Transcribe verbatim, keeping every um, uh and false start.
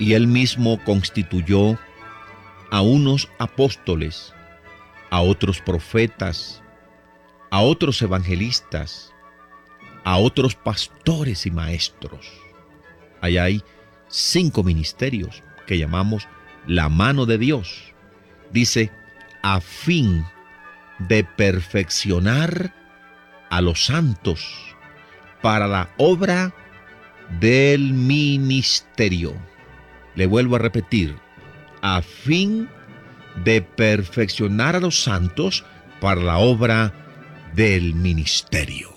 Y él mismo constituyó a unos apóstoles, a otros profetas, a otros evangelistas, a otros pastores y maestros. Ahí hay cinco ministerios que llamamos la mano de Dios. Dice, a fin de perfeccionar a los santos para la obra del ministerio. Le vuelvo a repetir, a fin de perfeccionar a los santos para la obra del ministerio.